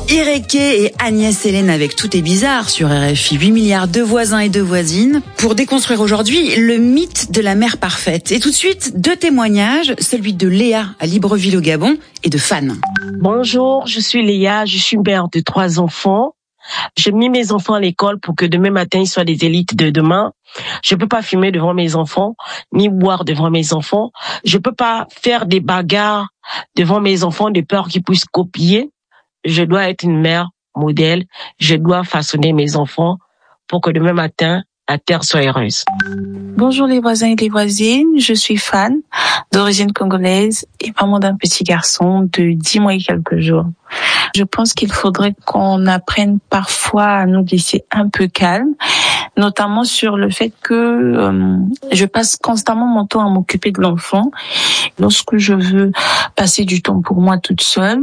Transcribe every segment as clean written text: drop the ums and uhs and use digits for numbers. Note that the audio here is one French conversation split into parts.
Ireke et Agnès Hélène avec Tout est bizarre sur RFI. 8 milliards de voisins et de voisines pour déconstruire aujourd'hui le mythe de la mère parfaite. Et tout de suite, 2 témoignages, celui de Léa à Libreville au Gabon et de Fan. Bonjour, je suis Léa, je suis mère de 3 enfants. J'ai mis mes enfants à l'école pour que demain matin ils soient des élites de demain. Je peux pas fumer devant mes enfants, ni boire devant mes enfants. Je peux pas faire des bagarres devant mes enfants de peur qu'ils puissent copier. Je dois être une mère modèle. Je dois façonner mes enfants pour que demain matin, la terre soit heureuse. Bonjour les voisins et les voisines, je suis Fan, d'origine congolaise et maman d'un petit garçon de 10 mois et quelques jours. Je pense qu'il faudrait qu'on apprenne parfois à nous laisser un peu calme, notamment sur le fait que je passe constamment mon temps à m'occuper de l'enfant. Lorsque je veux passer du temps pour moi toute seule,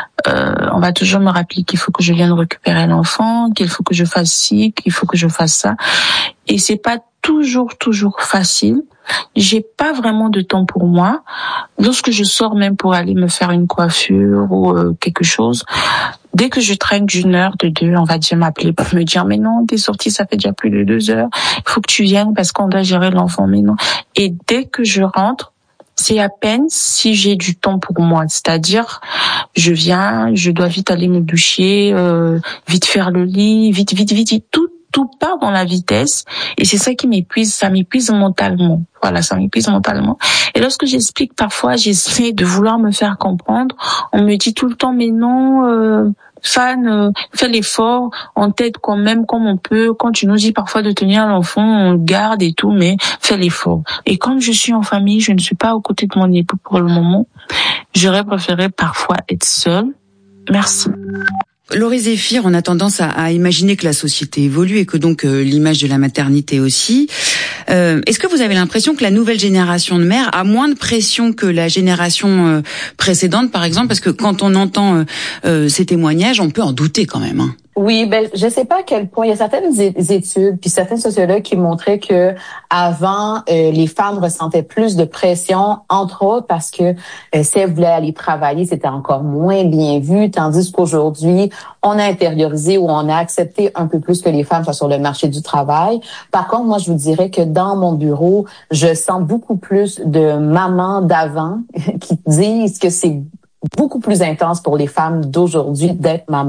on va toujours me rappeler qu'il faut que je vienne récupérer l'enfant, qu'il faut que je fasse ci, qu'il faut que je fasse ça. Et c'est pas toujours facile. J'ai pas vraiment de temps pour moi. Lorsque je sors même pour aller me faire une coiffure ou quelque chose, dès que je traîne d'1 heure, de 2, on va déjà m'appeler pour me dire mais non, t'es sortie, ça fait déjà plus de 2 heures. Il faut que tu viennes parce qu'on doit gérer l'enfant. Mais non. Et dès que je rentre, c'est à peine si j'ai du temps pour moi. C'est-à-dire, je viens, je dois vite aller me doucher, vite faire le lit, vite, tout part dans la vitesse. Et c'est ça qui m'épuise, ça m'épuise mentalement. Voilà, ça m'épuise mentalement. Et lorsque j'explique parfois, j'essaie de vouloir me faire comprendre. On me dit tout le temps, mais non, Fan, fais l'effort, on t'aide quand même comme on peut. Quand tu nous dis parfois de tenir l'enfant, on le garde et tout, mais fais l'effort. Et quand je suis en famille, je ne suis pas aux côtés de mon époux pour le moment. J'aurais préféré parfois être seule. Merci. Laurie Zéphir, on a tendance à imaginer que la société évolue et que donc l'image de la maternité aussi. Est-ce que vous avez l'impression que la nouvelle génération de mères a moins de pression que la génération précédente, par exemple? Parce que quand on entend ces témoignages, on peut en douter quand même. Hein. Oui, je sais pas à quel point il y a certaines études puis certains sociologues qui montraient que avant les femmes ressentaient plus de pression, entre autres parce que si elles voulaient aller travailler, c'était encore moins bien vu, tandis qu'aujourd'hui, on a intériorisé ou on a accepté un peu plus que les femmes soient sur le marché du travail. Par contre, moi, je vous dirais que dans mon bureau, je sens beaucoup plus de mamans d'avant qui disent que c'est beaucoup plus intense pour les femmes d'aujourd'hui d'être maman.